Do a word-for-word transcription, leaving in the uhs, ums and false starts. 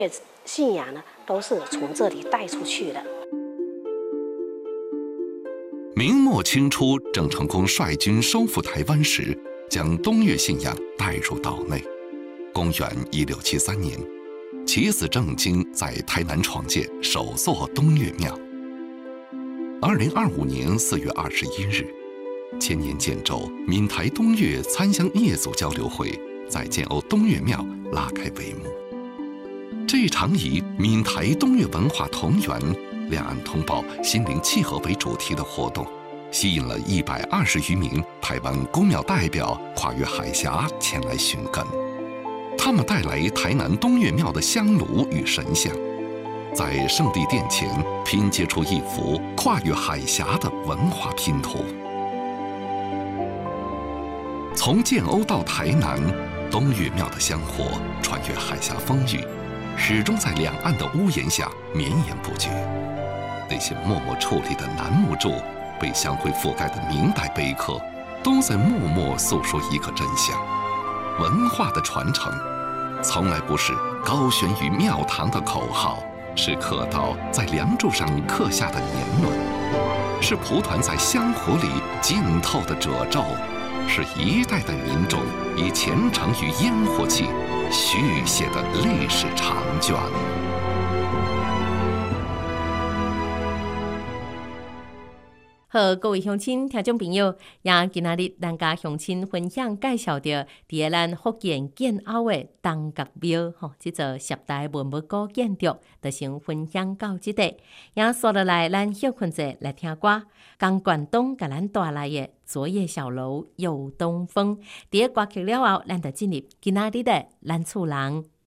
信仰呢，都是从这里带出去的。 明末清初，郑成功率军收复台湾时，将东岳信仰带入岛内。公元一六七三年，其子郑经在台南创建首座东岳庙。二零二五年四月二十一日，千年建州闽台东岳参乡业祖交流会在建瓯东岳庙拉开帷幕。这场以闽台东岳文化同源、两岸同胞心灵契合为主题的活动，吸引了一百二十余名台湾公庙代表跨越海峡前来寻根。他们带来台南东岳庙的香炉与神像，在圣地殿前拼接出一幅跨越海峡的文化拼图。从建瓯到台南，东岳庙的香火穿越海峡风雨，始终在两岸的屋檐下绵延不绝。那些默默矗立的楠木柱，被香灰覆盖的明代碑刻，都在默默诉说一个真相：文化的传承，从来不是高悬于庙堂的口号，是刻刀在梁柱上刻下的年轮，是蒲团在香火里浸透的褶皱，是一代代民众以虔诚与烟火气续写的历史长卷。 好，各位乡亲、听众朋友，也今仔日咱甲乡亲分享介绍着伫咱福建建瓯的东角庙吼，即座十大文物古建筑，就先分享到即地。也刷落来，咱休困者来听歌。江冠东甲咱带来的《昨夜小楼又东风》。伫个歌曲了后，咱就进入今仔日的咱厝人